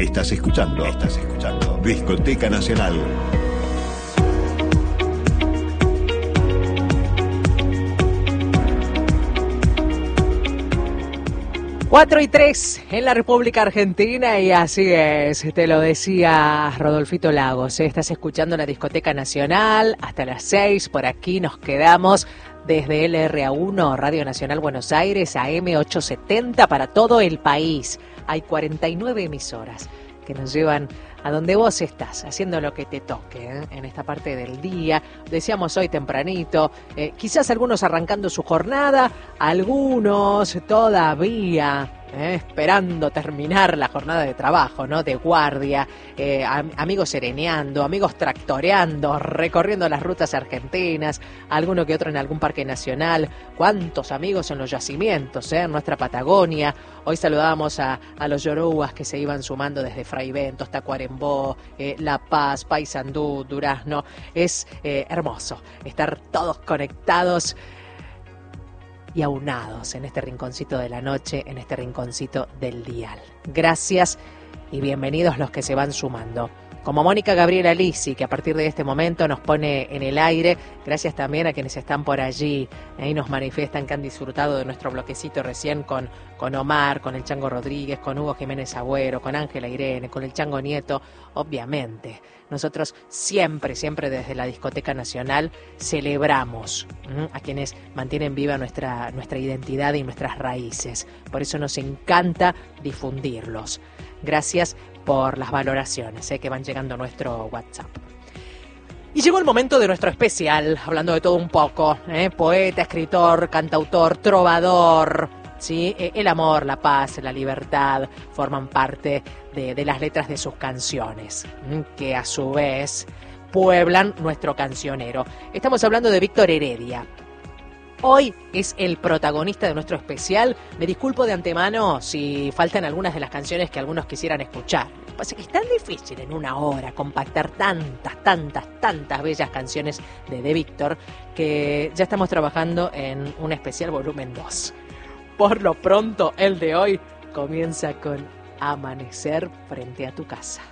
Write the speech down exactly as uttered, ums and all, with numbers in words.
Estás escuchando, estás escuchando Discoteca Nacional. cuatro y tres en la República Argentina y así es, te lo decía Rodolfito Lagos, ¿eh? Estás escuchando la Discoteca Nacional hasta las seis, por aquí nos quedamos desde L R A uno, Radio Nacional Buenos Aires, A M ochocientos setenta para todo el país. Hay cuarenta y nueve emisoras que nos llevan a donde vos estás, haciendo lo que te toque, ¿eh? En esta parte del día. Decíamos hoy tempranito, eh, quizás algunos arrancando su jornada, algunos todavía eh, esperando terminar la jornada de trabajo, ¿no? De guardia, eh, am- amigos sereneando, amigos tractoreando, recorriendo las rutas argentinas, alguno que otro en algún parque nacional. Cuántos amigos en los yacimientos, ¿eh? En nuestra Patagonia. Hoy saludábamos a, a los yoruas que se iban sumando desde Fray Bentos, Tacuarembó, eh, La Paz, Paysandú, Durazno. Es eh, hermoso estar todos conectados y aunados en este rinconcito de la noche, en este rinconcito del dial. Gracias y bienvenidos los que se van sumando. Como Mónica Gabriela Lisi, que a partir de este momento nos pone en el aire. Gracias también a quienes están por allí eh, y nos manifiestan que han disfrutado de nuestro bloquecito recién con, con Omar, con el Chango Rodríguez, con Hugo Jiménez Agüero, con Ángela Irene, con el Chango Nieto. Obviamente, nosotros siempre, siempre desde la Discoteca Nacional celebramos ¿m? a quienes mantienen viva nuestra, nuestra identidad y nuestras raíces. Por eso nos encanta difundirlos. Gracias por las valoraciones eh, que van llegando a nuestro WhatsApp. Y llegó el momento de nuestro especial, hablando de todo un poco, eh, poeta, escritor, cantautor, trovador, ¿sí? Eh, el amor, la paz, la libertad forman parte de, de las letras de sus canciones, ¿m? que a su vez pueblan nuestro cancionero. Estamos hablando de Víctor Heredia. Hoy es el protagonista de nuestro especial. Me disculpo de antemano si faltan algunas de las canciones que algunos quisieran escuchar. Lo que pasa es que es tan difícil en una hora compactar tantas, tantas, tantas bellas canciones de, de Víctor que ya estamos trabajando en un especial volumen dos. Por lo pronto, el de hoy comienza con Amanecer frente a tu casa.